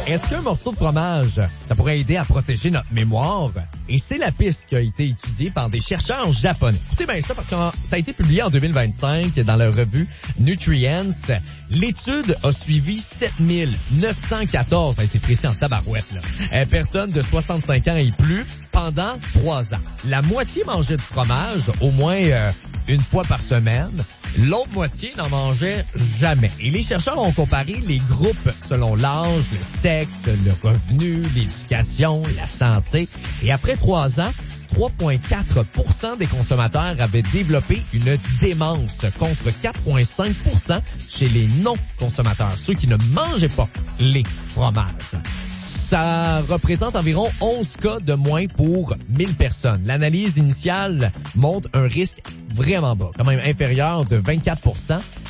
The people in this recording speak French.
Est-ce qu'un morceau de fromage, ça pourrait aider à protéger notre mémoire? Et c'est la piste qui a été étudiée par des chercheurs japonais. Écoutez bien ça parce que ça a été publié en 2025 dans la revue Nutrients. L'étude a suivi 7914, ça a été précis en tabarouette, là, personnes de 65 ans et plus pendant 3 ans. La moitié mangeait du fromage au moins une fois par semaine. L'autre moitié n'en mangeait jamais. Et les chercheurs ont comparé les groupes selon l'âge, le sexe, le revenu, l'éducation, la santé. Et après 3 ans, 3,4% des consommateurs avaient développé une démence contre 4,5% chez les non-consommateurs, ceux qui ne mangeaient pas les fromages. Ça représente environ 11 cas de moins pour 1000 personnes. L'analyse initiale montre un risque vraiment bas, quand même inférieur de 24%,